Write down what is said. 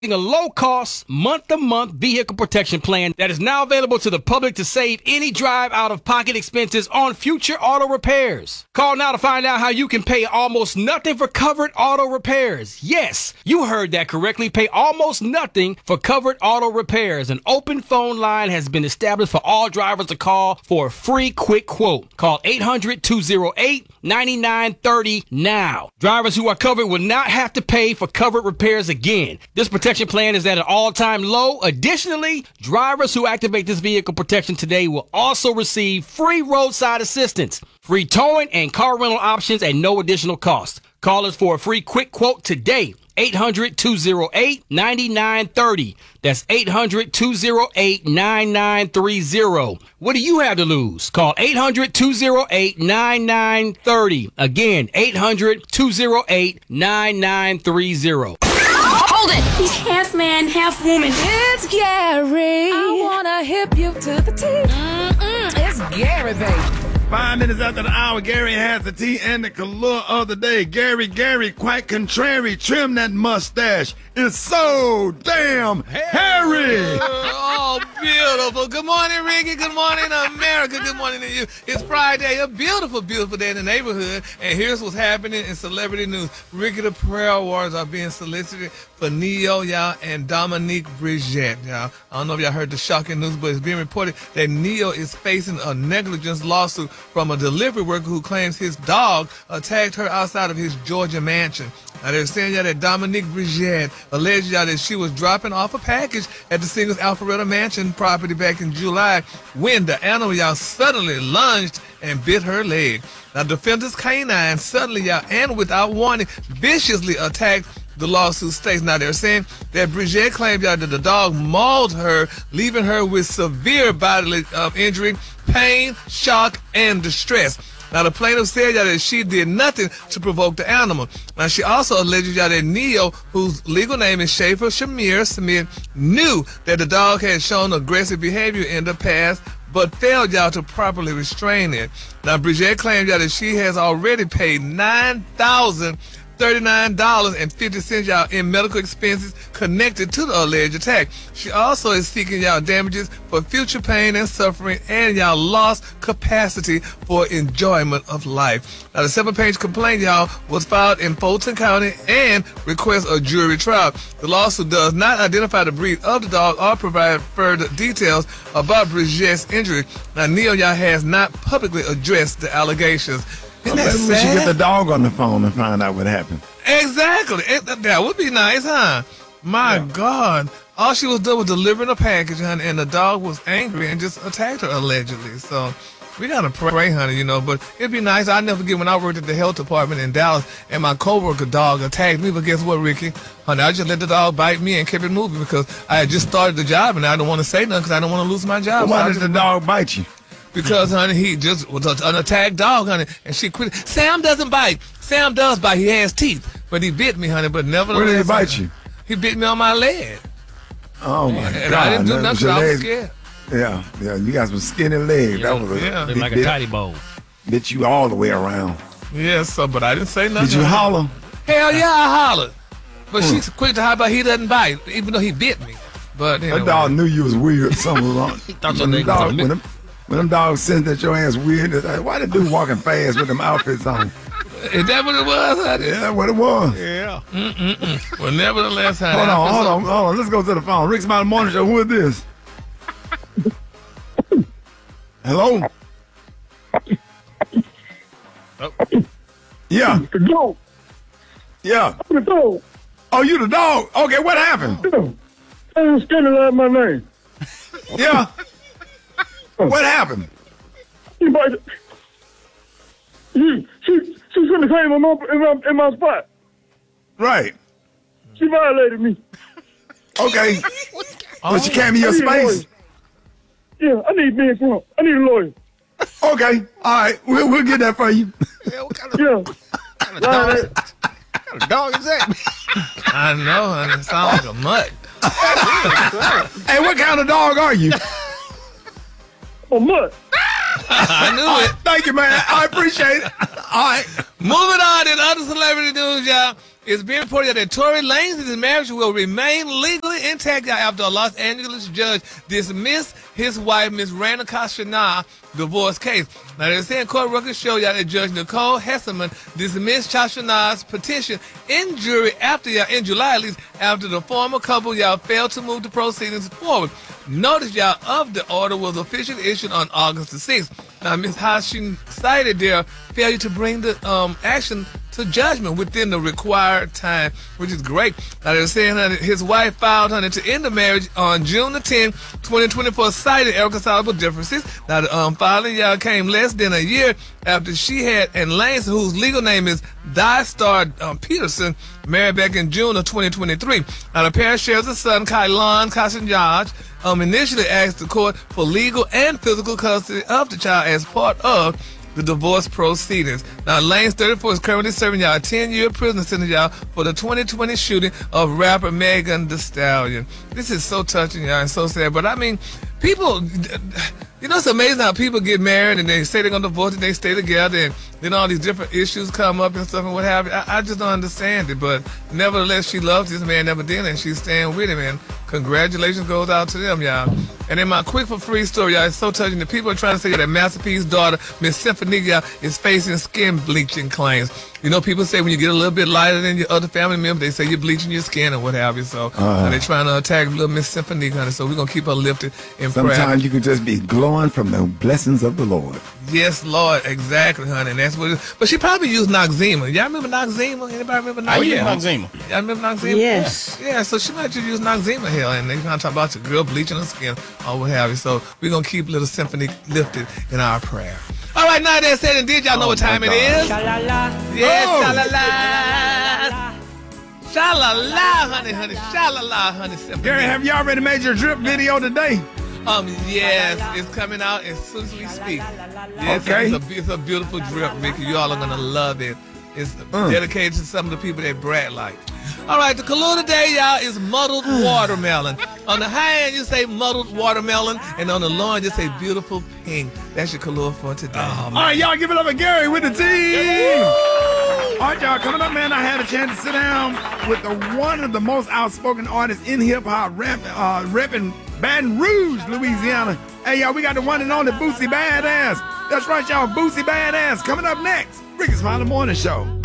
a low-cost, month-to-month vehicle protection plan that is now available to the public to save any drive out-of-pocket expenses on future auto repairs. Call now to find out how you can pay almost nothing for covered auto repairs. Yes, you heard that correctly. Pay almost nothing for covered auto repairs. An open phone line has been established for all drivers to call for a free quick quote. Call 800-208-9930 now. Drivers who are covered will not have to pay for covered repairs again. This protection plan is at an all-time low. Additionally, drivers who activate this vehicle protection today will also receive free roadside assistance, free towing, and car rental options at no additional cost. Call us for a free quick quote today. 800-208-9930. That's 800-208-9930. What do you have to lose? Call 800-208-9930. Again, 800-208-9930. Hold it! He's half man, half woman. It's Gary. I wanna hip you to the T. It's Gary, baby. 5 minutes after the hour, Gary has the tea and the color of the day. Gary, quite contrary, trim that mustache. It's so damn hairy. Oh, beautiful. Good morning, Ricky. Good morning, America. Good morning to you. It's Friday, a beautiful, beautiful day in the neighborhood. And here's what's happening in celebrity news. Ricky, the prayer awards are being solicited for Ne-Yo, y'all, and Dominique Bridget, y'all. I don't know if y'all heard the shocking news, but it's being reported that Ne-Yo is facing a negligence lawsuit from a delivery worker who claims his dog attacked her outside of his Georgia mansion. Now, they're saying y'all that Dominique Bridget alleged y'all that she was dropping off a package at the Singles Alpharetta Mansion property back in July when the animal, y'all, suddenly lunged and bit her leg. Now, defenders canine suddenly, y'all, and without warning, viciously attacked the lawsuit states. Now, they're saying that Bridget claimed, y'all, that the dog mauled her, leaving her with severe bodily injury, pain, shock, and distress. Now, the plaintiff said, y'all, that she did nothing to provoke the animal. Now, she also alleges, y'all, that Ne-Yo, whose legal name is Schaefer Shamir Smith, knew that the dog had shown aggressive behavior in the past, but failed, y'all, to properly restrain it. Now, Bridget claimed, y'all, that she has already paid $9,039.50, y'all, in medical expenses connected to the alleged attack. She also is seeking, y'all, damages for future pain and suffering and, y'all, lost capacity for enjoyment of life. Now, the 7-page complaint, y'all, was filed in Fulton County and requests a jury trial. The lawsuit does not identify the breed of the dog or provide further details about Bridget's injury. Now, Ne-Yo, y'all, has not publicly addressed the allegations. Maybe we should get the dog on the phone and find out what happened. Exactly. That would be nice, huh? My God. All she was doing was delivering a package, honey, and the dog was angry and just attacked her, allegedly. So we got to pray, honey, you know. But it'd be nice. I'll never forget when I worked at the health department in Dallas and my coworker dog attacked me. But guess what, Ricky? Honey, I just let the dog bite me and kept it moving because I had just started the job and I don't want to say nothing because I don't want to lose my job. Why did the dog bite you? Because, honey, he just was an attacked dog, honey, and she quit. Sam doesn't bite. Sam does bite. He has teeth. But he bit me, honey, but nevertheless. Where did he bite you? He bit me on my leg. Oh, my God. And I didn't do nothing. I was scared. Yeah, you got some skinny legs. Yeah, that was looked like a tidy bowl. Bit you all the way around. Yes, but I didn't say nothing. Did you holler? Hell yeah, I hollered. But she's quick to holler, he doesn't bite, even though he bit me. But anyway. That dog knew you was weird. Something was wrong. He thought your name was a when them dogs sense that your ass weird, it's like, why the dude walking fast with them outfits on? Is that what it was, honey? Yeah, that's what it was. Yeah. Well, nevertheless, honey. Hold on. Let's go to the phone. Rick's Mountain Morning Show. Who is this? Hello? Oh. Yeah. The dog. Yeah. The dog. Oh, you the dog? Okay, what happened? Yeah. I was standing out my name. Yeah. What happened? She shouldn't have came in my spot. Right. She violated me. Okay. But she came in your space? Yeah, I need being front. I need a lawyer. Okay. All right. We'll get that for you. Yeah, what kind of dog is that? I know, honey. It sounds like a mutt. Hey, what kind of dog are you? A mutt. I knew it. Thank you, man. I appreciate it. All right. Moving on in other celebrity news, y'all. It's being reported that Tory Lanez's marriage will remain legally intact after a Los Angeles judge dismissed his wife, Miss Randa Kashana, divorce case. Now, they're saying court records show y'all that Judge Nicole Hesselman dismissed Kashana's petition in July, at least, after the former couple failed to move the proceedings forward. Notice of the order was officially issued on August the 6th. Now, Ms. Hashin cited their failure to bring the action to judgment within the required time, which is great. Now, they're saying that his wife filed to end the marriage on June the 10th, 2024, cited irreconcilable differences. Now, the filing came less than a year after she and Lance, whose legal name is Dystar Peterson, married back in June of 2023. Now, the pair shares a son, Kailan Kasanjaj, initially asked the court for legal and physical custody of the child as part of the divorce proceedings. Now, Lane's 34 is currently serving a 10-year prison sentence for the 2020 shooting of rapper Megan Thee Stallion. This is so touching, and so sad. But I mean, people, it's amazing how people get married and they say they're going to divorce and they stay together, and then all these different issues come up and stuff and what have you. I just don't understand it. But nevertheless, she loves this man evidently, and she's staying with him. And congratulations goes out to them, y'all. And in my quick for free story, it's so touching. The people are trying to say that Masterpiece's daughter, Miss Symphony, is facing skin bleaching claims. People say when you get a little bit lighter than your other family members, they say you're bleaching your skin or what have you. So they're trying to attack little Miss Symphony, honey. So we're going to keep her lifted in prayer. Sometimes you can just be glowing from the blessings of the Lord. Yes, Lord, exactly, honey. And that's what it is. But she probably used Noxzema. Y'all remember Noxzema? Anybody remember Noxzema? Oh, yeah, Noxzema. Y'all remember Noxzema? Yes. Yeah, so she might just use Noxzema here, and they're going to talk about your girl bleaching her skin or what have you. So we're going to keep little Symphony lifted in our prayer. All right, now that said and did, y'all know what time it is? Sha-la-la. Yes, sha-la-la. Sha-la-la, honey. Sha-la-la, honey. Symphony. Gary, have you already made your drip video today? Yes, it's coming out as soon as we speak. Yes, okay. It's a beautiful drip, Mickey. You all are going to love it. It's dedicated to some of the people that Brad like. All right, the color today, y'all, is muddled watermelon. On the high end, you say muddled watermelon, and on the low end, you say beautiful pink. That's your color for today. All right, y'all, give it up for Gary with the team. All right, y'all, coming up, man, I had a chance to sit down with one of the most outspoken artists in hip-hop, repping Baton Rouge, Louisiana. Hey, y'all, we got the one and only Boosie Badass. That's right, y'all, Boosie Badass. Coming up next, Ricky Smiley Morning Show.